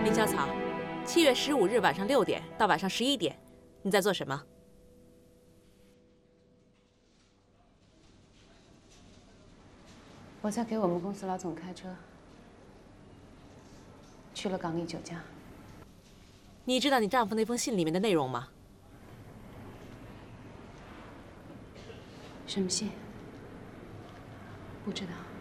林小草，7月15日晚上6点到晚上11点，你在做什么？ 我在给我们公司老总开车，去了港丽酒家。 你知道你丈夫那封信里面的内容吗？ 什么信？不知道。